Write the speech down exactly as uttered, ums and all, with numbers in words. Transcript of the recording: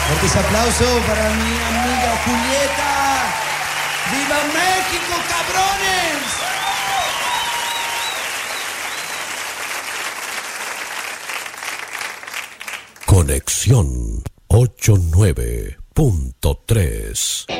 Fuertes aplausos para mi amiga Julieta. ¡Viva México, cabrones! Conexión ochenta y nueve punto tres.